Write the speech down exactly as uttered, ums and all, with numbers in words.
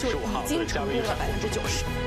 就已经成功了百分之九十。